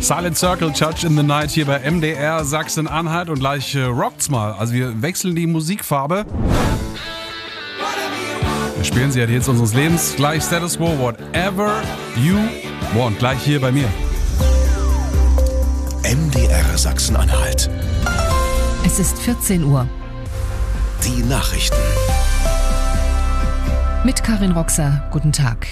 Silent Circle, Church in the Night hier bei MDR Sachsen-Anhalt und gleich rockt's mal. Also wir wechseln die Musikfarbe. Wir spielen sie ja jetzt unseres Lebens. Gleich Status Quo, Whatever You Want. Gleich hier bei mir. MDR Sachsen-Anhalt. Es ist 14 Uhr. Die Nachrichten. Mit Karin Roxer, guten Tag.